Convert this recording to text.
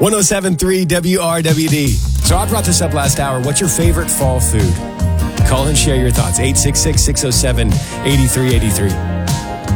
107.3 WRWD. So I brought this up last hour. What's your favorite fall food? Call and share your thoughts. 866-607-8383.